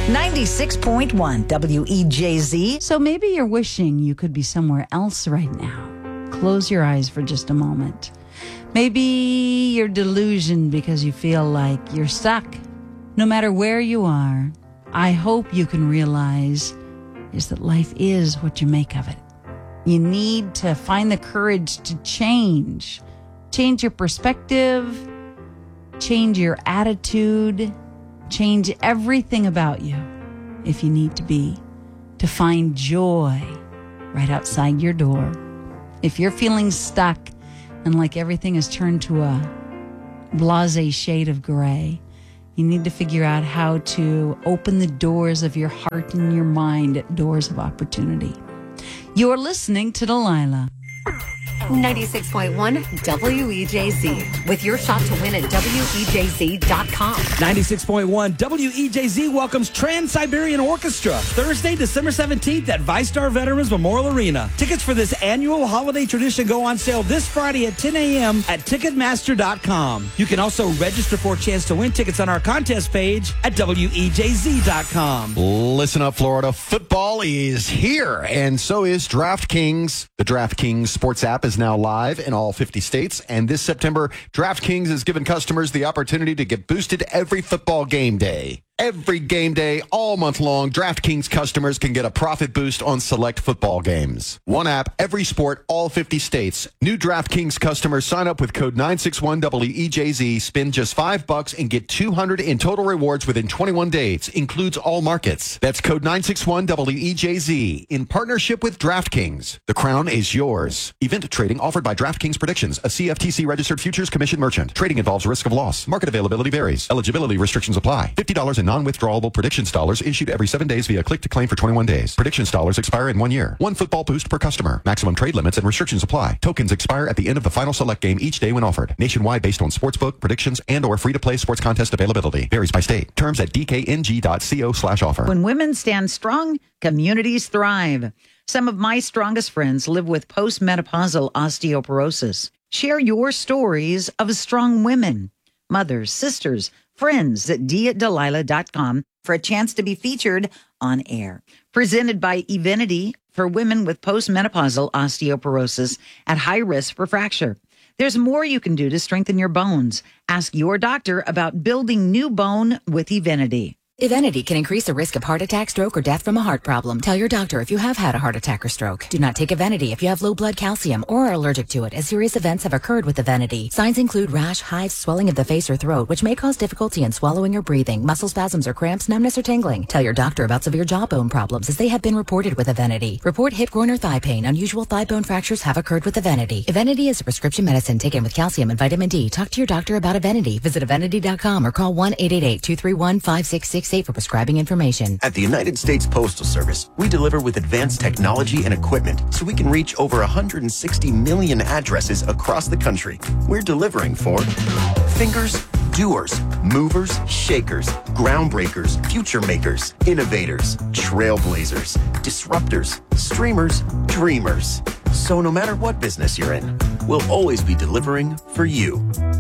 96.1 WEJZ. So maybe you're wishing you could be somewhere else right now. Close your eyes for just a moment. Maybe you're delusioned because you feel like you're stuck. No matter where you are, I hope you can realize is that life is what you make of it. You need to find the courage to change your perspective, change your attitude, change everything about you if you need to find joy right outside your door. If you're feeling stuck and like everything has turned to a blasé shade of gray, you need to figure out how to open the doors of your heart and your mind, doors of opportunity. You're listening to Delilah. 96.1 WEJZ with your shot to win at WEJZ.com. 96.1 WEJZ welcomes Trans-Siberian Orchestra Thursday, December 17th at VyStar Veterans Memorial Arena. Tickets for this annual holiday tradition go on sale this Friday at 10 a.m. at Ticketmaster.com. You can also register for a chance to win tickets on our contest page at WEJZ.com. Listen up, Florida. Football is here, and so is DraftKings. The DraftKings Sports app is now live in all 50 states, and this September, DraftKings has given customers the opportunity to get boosted every football game day. Every game day, all month long, DraftKings customers can get a profit boost on select football games. One app, every sport, all 50 states. New DraftKings customers sign up with code 961WEJZ, spend just $5 and get $200 in total rewards within 21 days. Includes all markets. That's code 961WEJZ in partnership with DraftKings. The crown is yours. Event trading offered by DraftKings Predictions, a CFTC registered futures commission merchant. Trading involves risk of loss. Market availability varies. Eligibility restrictions apply. $50 in non-withdrawable Predictions dollars issued every 7 days via click to claim for 21 days. Predictions dollars expire in 1 year. One football boost per customer. Maximum trade limits and restrictions apply. Tokens expire at the end of the final select game each day when offered. Nationwide based on sportsbook, predictions, and or free-to-play sports contest availability. Varies by state. Terms at dkng.co/offer. When women stand strong, communities thrive. Some of my strongest friends live with postmenopausal osteoporosis. Share your stories of strong women. Mothers, sisters, friends at d@delilah.com for a chance to be featured on air. Presented by Evenity for women with postmenopausal osteoporosis at high risk for fracture. There's more you can do to strengthen your bones. Ask your doctor about building new bone with Evenity. Evenity can increase the risk of heart attack, stroke, or death from a heart problem. Tell your doctor if you have had a heart attack or stroke. Do not take Evenity if you have low blood calcium or are allergic to it, as serious events have occurred with Evenity. Signs include rash, hives, swelling of the face or throat, which may cause difficulty in swallowing or breathing, muscle spasms or cramps, numbness or tingling. Tell your doctor about severe jawbone problems, as they have been reported with Evenity. Report hip, groin, or thigh pain. Unusual thigh bone fractures have occurred with Evenity. Evenity is a prescription medicine taken with calcium and vitamin D. Talk to your doctor about Evenity. Visit Evenity.com or call 1-888-231-5668 for prescribing information. At the United States Postal Service, we deliver with advanced technology and equipment so we can reach over 160 million addresses across the country. We're delivering for fingers, doers, movers, shakers, groundbreakers, future makers, innovators, trailblazers, disruptors, streamers, dreamers. So no matter what business you're in, we'll always be delivering for you.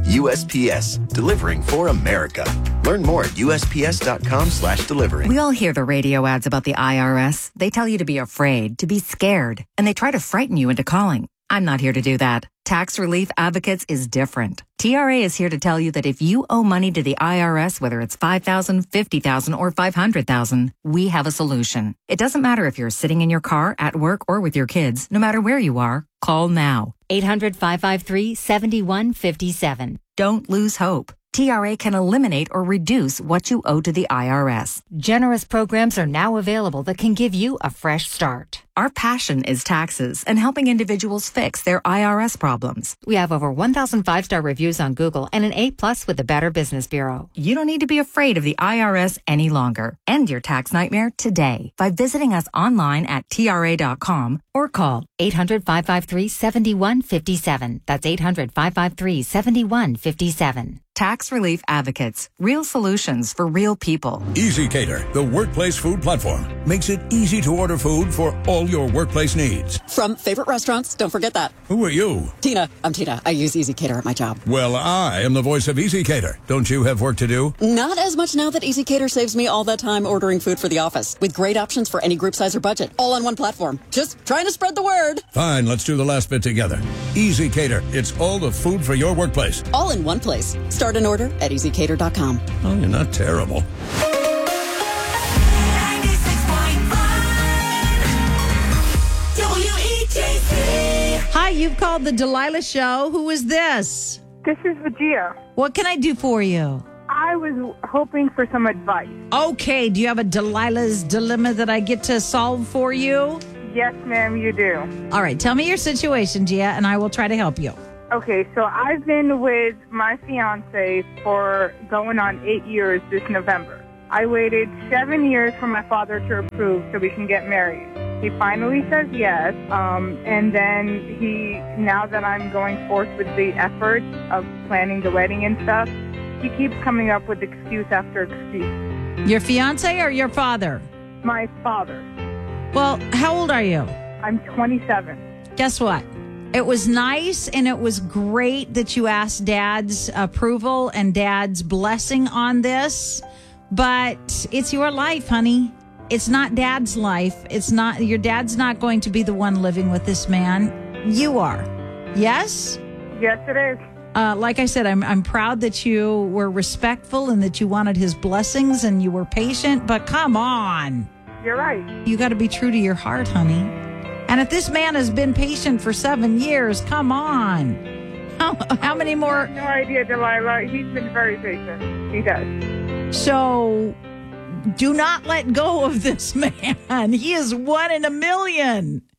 USPS, delivering for America. Learn more at USPS.com/delivery. We all hear the radio ads about the IRS. They tell you to be afraid, to be scared, and they try to frighten you into calling. I'm not here to do that. Tax Relief Advocates is different. TRA is here to tell you that if you owe money to the IRS, whether it's $5,000, $50,000, or $500,000, we have a solution. It doesn't matter if you're sitting in your car, at work, or with your kids. No matter where you are, call now. 800-553-7157. Don't lose hope. TRA can eliminate or reduce what you owe to the IRS. Generous programs are now available that can give you a fresh start. Our passion is taxes and helping individuals fix their IRS problems. We have over 1,000 5-star reviews on Google and an A+ with the Better Business Bureau. You don't need to be afraid of the IRS any longer. End your tax nightmare today by visiting us online at TRA.com or call 800-553-7157. That's 800-553-7157. Tax Relief Advocates. Real solutions for real people. EasyCater, the workplace food platform, makes it easy to order food for all your workplace needs. From favorite restaurants, don't forget that. Who are you? Tina. I'm Tina. I use EasyCater at my job. Well, I am the voice of EasyCater. Don't you have work to do? Not as much now that EasyCater saves me all that time ordering food for the office, with great options for any group size or budget, all on one platform. Just trying to spread the word. Fine, let's do the last bit together. EasyCater, it's all the food for your workplace. All in one place. Start an order at easycater.com. Oh, you're not terrible. 96.1 WEJC. Hi, you've called the Delilah Show. Who is this? This is Vajia. What can I do for you? I was hoping for some advice. Okay, do you have a Delilah's dilemma that I get to solve for you? Yes, ma'am, you do. All right, tell me your situation, Gia, and I will try to help you. Okay, so I've been with my fiance for going on 8 years this November. I waited 7 years for my father to approve so we can get married. He finally says yes, and then now that I'm going forth with the effort of planning the wedding and stuff, he keeps coming up with excuse after excuse. Your fiance or your father? My father. Well, how old are you? I'm 27. Guess what? It was nice and it was great that you asked Dad's approval and Dad's blessing on this, but it's your life, honey. It's not Dad's life. Your dad's not going to be the one living with this man. You are. Yes? Yes, it is. Like I said, I'm proud that you were respectful and that you wanted his blessings and you were patient, but come on. You're right. You got to be true to your heart, honey. And if this man has been patient for 7 years, come on. How many more? No idea, Delilah. He's been very patient. He does. So do not let go of this man. He is 1 in a million.